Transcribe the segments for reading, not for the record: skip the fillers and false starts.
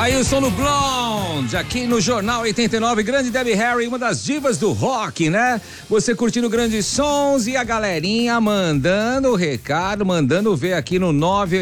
Aí o som do Blonde, aqui no Jornal 89, grande Debbie Harry, uma das divas do rock, né? Você curtindo grandes sons e a galerinha mandando o recado, mandando ver aqui no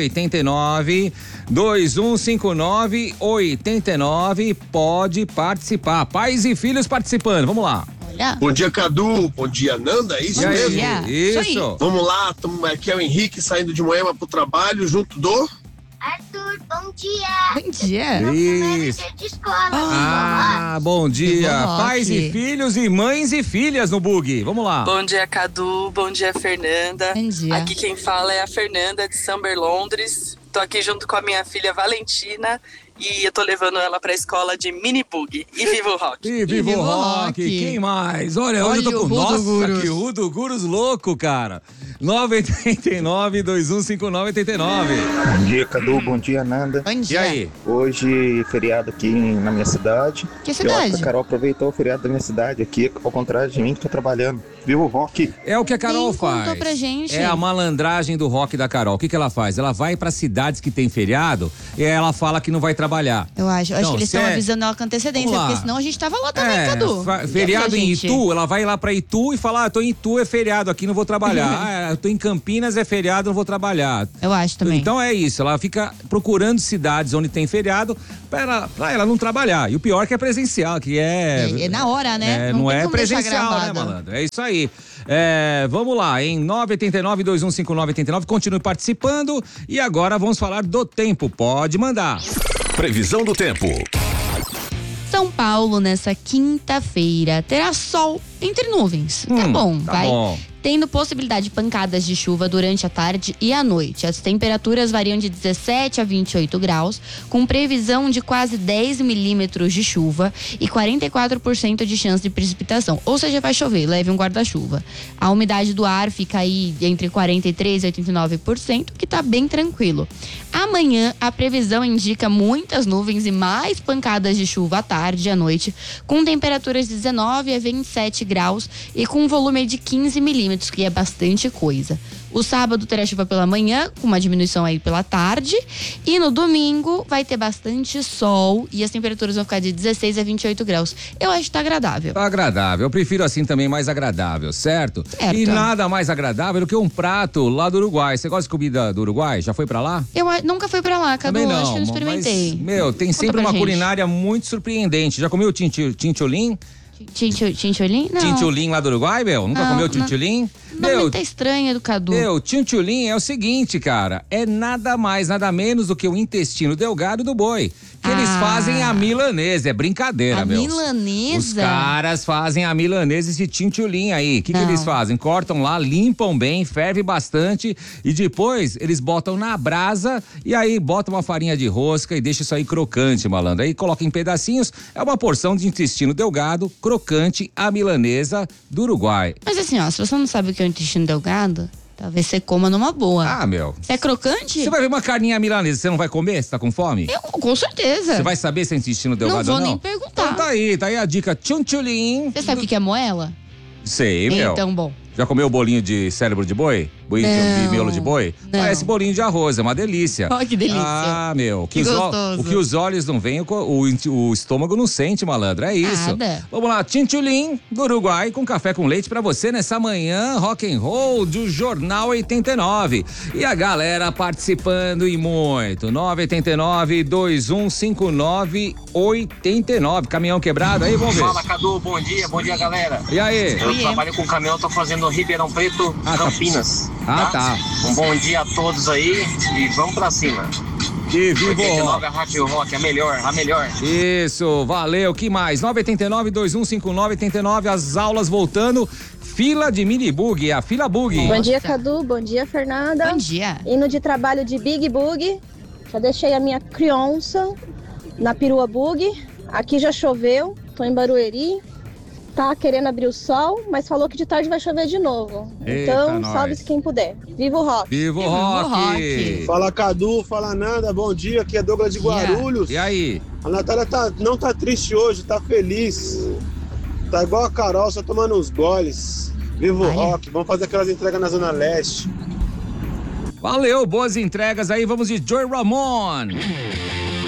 989-2159-89, pode participar. Pais e filhos participando, vamos lá. Bom dia, Cadu. Bom dia, Nanda. É isso mesmo? Isso. Vamos lá, aqui é o Henrique saindo de Moema pro trabalho, junto do... Arthur, bom dia. Bom dia. Isso. De escola. Bom dia. Rock. Pais e filhos e mães e filhas no Bug. Vamos lá. Bom dia, Cadu. Bom dia, Fernanda. Bom dia. Aqui quem fala é a Fernanda de Samber, Londres. Tô aqui junto com a minha filha Valentina e eu tô levando ela pra escola de mini bug. E viva o rock! E viva o rock! Quem mais? Olha, hoje eu tô com... Nossa, que Rudo Gurus louco, cara. 989-2159-89. Bom dia, Cadu. Bom dia, Nanda. Bom E dia. aí? Hoje, feriado aqui na minha cidade. Que Eu acho que cidade? a Carol aproveitou o feriado da minha cidade aqui, ao contrário de mim, que tô trabalhando. Viva o rock! É o que a Carol Quem contou faz. pra gente? É a malandragem do rock da Carol. O que ela faz? Ela vai pra cidades que tem feriado e ela fala que não vai trabalhar. Eu acho Então, que eles se estão é- avisando ela com antecedência, Vamos lá. porque senão a gente tava lá também, Cadu. Feriado em Gente. Itu, ela vai lá pra Itu e fala, eu tô em Itu, é feriado, aqui não vou trabalhar. Eu tô em Campinas, é feriado, não vou trabalhar. Eu acho também. Então é isso, ela fica procurando cidades onde tem feriado pra ela não trabalhar. E o pior que é presencial, que é... É na hora, né? Não tem é como deixar presencial, né, gravado. malandro? É isso aí. Vamos lá, em 989-2159-89, continue participando. E agora vamos falar do tempo. Pode mandar. Previsão do tempo. São Paulo, nessa quinta-feira, terá sol entre nuvens. Tá bom, tá vai. bom. Tendo possibilidade de pancadas de chuva durante a tarde e a noite. As temperaturas variam de 17 a 28 graus, com previsão de quase 10 milímetros de chuva e 44% de chance de precipitação. Ou seja, vai chover, leve um guarda-chuva. A umidade do ar fica aí entre 43% e 89%, que tá bem tranquilo. Amanhã, a previsão indica muitas nuvens e mais pancadas de chuva à tarde e à noite, com temperaturas de 19 a 27 graus e com um volume de 15 milímetros, que é bastante coisa. O sábado terá chuva pela manhã, com uma diminuição aí pela tarde. E no domingo vai ter bastante sol e as temperaturas vão ficar de 16 a 28 graus. Eu acho que tá agradável. Tá agradável, eu prefiro assim também, mais agradável, certo? Certo. E nada mais agradável do que um prato lá do Uruguai. Você gosta de comida do Uruguai? Já foi pra lá? Eu nunca fui pra lá, Cadu. Também não, Acho que eu não experimentei. mas, tem sempre pra uma gente. culinária muito surpreendente. Já comeu tincholim? Tincholim? Não. Tincholim lá do Uruguai, meu? Nunca Não, comeu não. tincholim? Não, tá estranha do Cadu. Tincholim é o seguinte, cara. É nada mais, nada menos do que o intestino delgado do boi. Que eles fazem a milanesa. É brincadeira, A meu. milanesa? Os caras fazem a milanesa, esse tincholim aí. O que Não. eles fazem? Cortam lá, limpam bem, ferve bastante e depois eles botam na brasa e aí botam uma farinha de rosca e deixa isso aí crocante, malandro. Aí coloca em pedacinhos, é uma porção de intestino delgado, crocante, a milanesa do Uruguai. Mas assim, ó, se você não sabe o que é o intestino delgado, talvez você coma numa boa. Ah, meu. Você é crocante? Você vai ver uma carninha milanesa, você não vai comer? Você tá com fome? Eu, com certeza. Você vai saber se é intestino delgado vou ou não? nem perguntar. Então tá aí a dica. Tincholim. Você sabe o que é moela? Sei, meu. Então, bom. Já comeu o bolinho de cérebro de boi? Bolinho de Não, miolo de boi? não. Parece bolinho de arroz, é uma delícia. Ó, que delícia. Ah, meu. Que gostoso. O que os olhos não veem, o estômago não sente, malandro. É isso. Nada. Vamos lá, tincholim do Uruguai com café com leite pra você nessa manhã rock and roll do Jornal 89. E a galera participando e muito. 989-2159-89. Caminhão quebrado aí, vamos ver. Fala, Cadu, bom dia, galera. E aí? Eu trabalho com caminhão, tô fazendo Ribeirão Preto, Campinas. Tá. Um bom dia a todos aí e vamos pra cima. E viva o rock. 89 a Rádio Rock, a melhor. Isso, valeu. Que mais? 989-2159-89, as aulas voltando. Fila de mini bug, a fila bug. Bom dia, Cadu. Bom dia, Fernanda. Bom dia. Indo de trabalho de Big Bug. Já deixei a minha criança na perua Bug. Aqui já choveu. Tô em Barueri. Tá querendo abrir o sol, mas falou que de tarde vai chover de novo. Eita, Então, nós. salve-se quem puder. Viva o rock! Viva o rock. Fala, Cadu. Fala, Nanda. Bom dia. Aqui é Douglas de Guarulhos. E aí? A Natália não tá triste hoje, tá feliz. Tá igual a Carol, só tomando uns goles. Viva o rock. Vamos fazer aquelas entregas na Zona Leste. Valeu, boas entregas aí. Vamos de Joy Ramone.